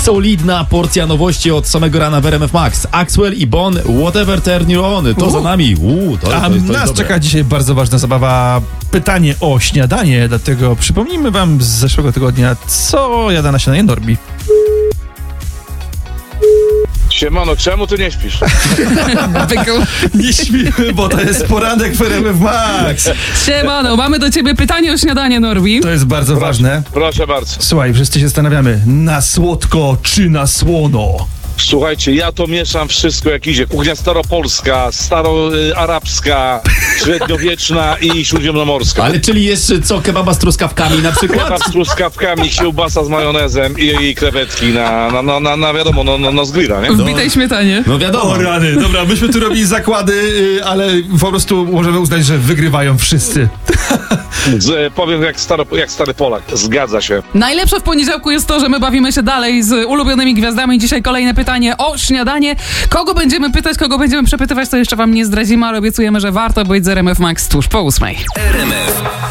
solidna porcja nowości od samego rana w RMF Max. Axwell i Bon, Whatever Turn You On. To za nami. To jest nas dobre. czeka dzisiaj bardzo ważna zabawa. Pytanie o śniadanie, dlatego przypomnijmy wam z zeszłego tygodnia, co jada na śniadanie Norbi. Siemano, czemu ty nie śpisz? Nie śpimy, bo to jest poranek w RMF Max. Siemano, mamy do ciebie pytanie o śniadanie, Norbi. To jest bardzo ważne. Proszę bardzo. Słuchaj, wszyscy się zastanawiamy, na słodko czy na słono? Słuchajcie, ja to mieszam wszystko jak idzie. Kuchnia staropolska, staroarabska, średniowieczna i śródziemnomorska. Ale czyli jeszcze co, kebaba z truskawkami na przykład? Kebab z truskawkami, kiełbasa z majonezem i krewetki na wiadomo, no z grilla, nie? W bitej śmietanie. No wiadomo. O rany, dobra, myśmy tu robili zakłady, ale po prostu możemy uznać, że wygrywają wszyscy. Powiem jak stary Polak, zgadza się. Najlepsze w poniedziałku jest to, że my bawimy się dalej z ulubionymi gwiazdami. Dzisiaj kolejne pytanie o śniadanie. Kogo będziemy pytać, kogo będziemy przepytywać, to jeszcze wam nie zdradzimy, ale obiecujemy, że warto być z RMF Max tuż po 8:00. RMF